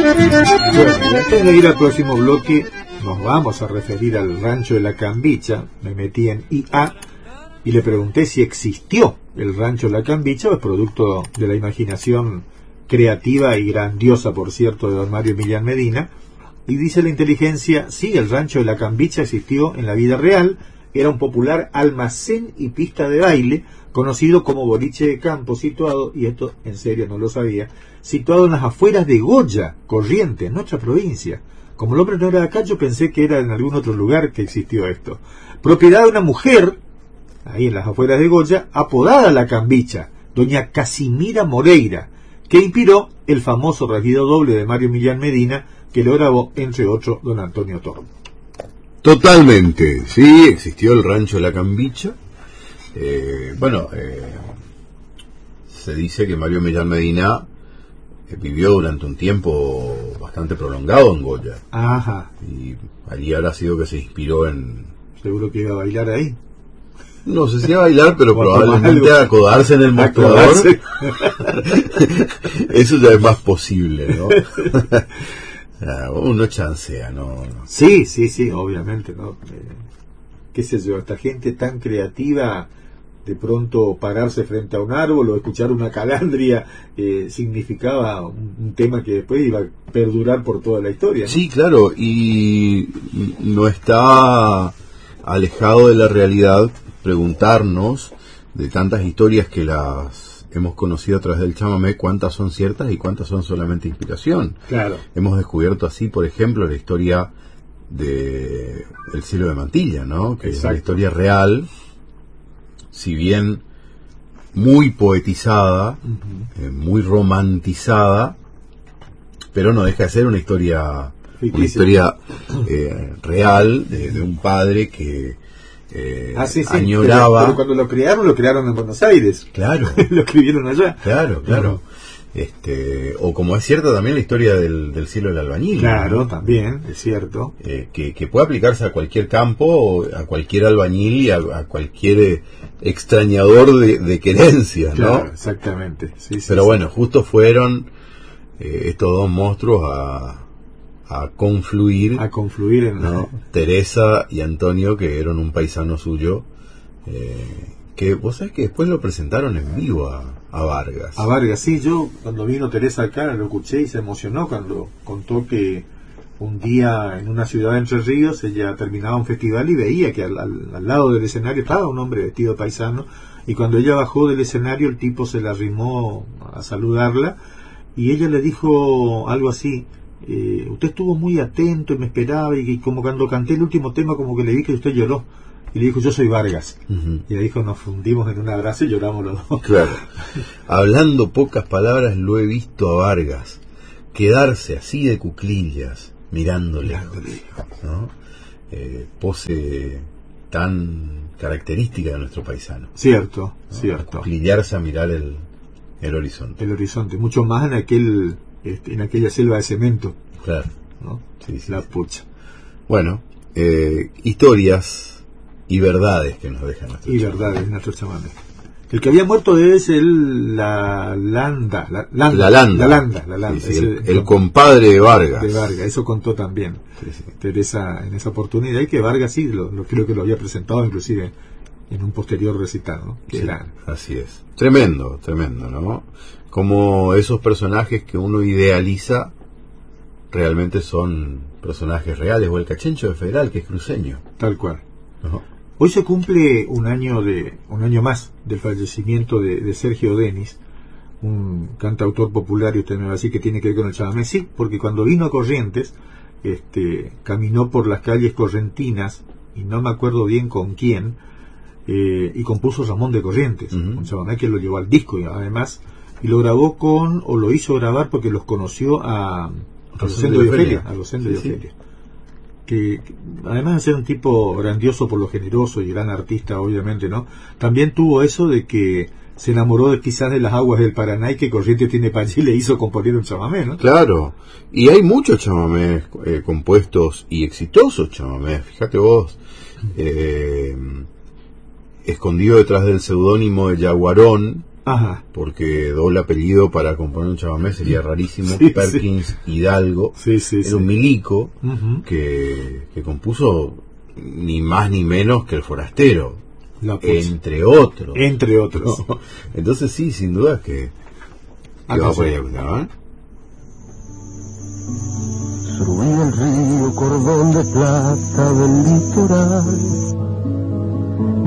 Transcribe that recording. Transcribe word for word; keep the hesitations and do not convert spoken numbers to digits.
Bueno, antes de ir al próximo bloque, nos vamos a referir al rancho de la Cambicha. Me metí en I A y le pregunté si existió el rancho de la Cambicha, o es producto de la imaginación creativa y grandiosa, por cierto, de don Mario Millán Medina. Y dice la inteligencia: sí, el rancho de la Cambicha existió en la vida real. Era un popular almacén y pista de baile, conocido como boliche de campo, situado, y esto en serio no lo sabía, situado en las afueras de Goya, Corrientes, nuestra provincia. Como el hombre no era de acá, yo pensé que era en algún otro lugar que existió esto. Propiedad de una mujer, ahí en las afueras de Goya, apodada la Cambicha, doña Casimira Moreira, que inspiró el famoso rasguido doble de Mario Millán Medina, que lo grabó, entre otros, don Antonio Tormo. Totalmente, sí, existió el rancho de la Cambicha. Eh, bueno, eh, se dice que Mario Millán Medina eh, vivió durante un tiempo bastante prolongado en Goya. Ajá. Y allí habrá sido que se inspiró en... Seguro que iba a bailar ahí. No sé si a bailar, pero Bueno, probablemente a acodarse en el mostrador. Eso ya es más posible, ¿no? Uno chancea, ¿no? Sí, sí, sí, obviamente, ¿no? Eh, qué sé yo, esta gente tan creativa, de pronto pararse frente a un árbol o escuchar una calandria eh, significaba un, un tema que después iba a perdurar por toda la historia, ¿no? Sí, claro, y no está alejado de la realidad preguntarnos, de tantas historias que las hemos conocido a través del chamamé, cuántas son ciertas y cuántas son solamente inspiración. Claro. Hemos descubierto así, por ejemplo, la historia de El cielo de Mantilla, ¿no? Que Exacto. Es una historia real, si bien muy poetizada, uh-huh. eh, muy romantizada, pero no deja de ser una historia, una historia eh, real de, de un padre que Eh, ah, sí, sí, añoraba. Pero, pero cuando lo crearon, lo crearon en Buenos Aires. Claro. Lo escribieron allá. Claro, claro. Uh-huh. Este, o como es cierta también la historia del, del cielo del albañil. Claro, ¿no? también, es cierto. Eh, que, que puede aplicarse a cualquier campo, a cualquier albañil y a, a cualquier extrañador de, de querencia, ¿no? Claro, exactamente. Sí, sí, pero sí. bueno, justo fueron eh, estos dos monstruos a a confluir a confluir en ¿no? Teresa y Antonio, que eran un paisano suyo, eh, que vos sabés que después lo presentaron en vivo a, a Vargas. A Vargas, sí, yo cuando vino Teresa acá lo escuché y se emocionó cuando contó que un día en una ciudad de Entre Ríos ella terminaba un festival y veía que al, al, al lado del escenario estaba un hombre vestido de paisano, y cuando ella bajó del escenario el tipo se la arrimó a saludarla y ella le dijo algo así: Eh, usted estuvo muy atento y me esperaba, y, y como cuando canté el último tema como que le dije que usted lloró, y le dijo: yo soy Vargas. Uh-huh. Y le dijo: nos fundimos en un abrazo y lloramos los dos. Claro. Hablando pocas palabras, lo he visto a Vargas quedarse así de cuclillas mirándole, mirándole. ¿No? Eh, pose tan característica de nuestro paisano. Cierto, ¿no? cierto. Cuclillarse a mirar el, el horizonte. El horizonte, mucho más en aquel Este, en aquella selva de cemento. Claro. ¿No? Sí, sí, la sí. pucha. Bueno, eh, historias y verdades que nos dejan nuestro y chamamé. verdades nuestro chamamé. El que había muerto debe ser el la Landa la Landa la Landa, la Landa, la Landa. Sí, sí, el, Ese, el compadre de Vargas de Vargas, eso contó también sí, sí. Teresa en esa oportunidad, y que Vargas sí lo, lo creo que lo había presentado inclusive en un posterior recital, ¿no? Que sí, era... así es. Tremendo, tremendo, ¿no? Como esos personajes que uno idealiza realmente son personajes reales, o el cachencho de Federal, que es cruceño. Tal cual. Uh-huh. Hoy se cumple un año de un año más del fallecimiento de, de Sergio Denis, un cantautor popular, y usted me va a decir que tiene que ver con el chamamé. Sí, porque cuando vino a Corrientes, este, caminó por las calles correntinas, y no me acuerdo bien con quién, eh, y compuso Ramón de Corrientes, uh-huh. un chamamé que lo llevó al disco, y además, y lo grabó con, o lo hizo grabar porque los conoció a, a Rosendo de Ofelia, a Rosendo de sí, Ofelia. Sí. Que, que además de ser un tipo grandioso por lo generoso y gran artista, obviamente, ¿no? También tuvo eso de que se enamoró de, quizás de las aguas del Paraná, y que Corrientes tiene para allí, le hizo componer un chamamé, ¿no? Claro, y hay muchos chamamés eh, compuestos y exitosos chamamés. Fíjate vos, eh, escondido detrás del seudónimo de Yaguarón, Ajá. porque doble apellido para componer un chamamé sería rarísimo. Sí, Perkins sí. Hidalgo, sí, sí, era sí. un milico Uh-huh. que, que compuso ni más ni menos que El Forastero, La pucha. entre otros. Entre otros. ¿No? Entonces sí, sin duda que, que Acá va por sí. ahí, ¿no? Subí el río, cordón de plata del litoral,